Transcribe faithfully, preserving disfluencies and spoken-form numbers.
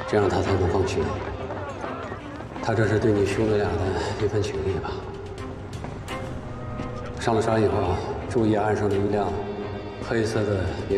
这样他才能放弃你。他这是对你兄弟俩的一份情谊吧？上了山以后，注意岸上的一辆黑色的。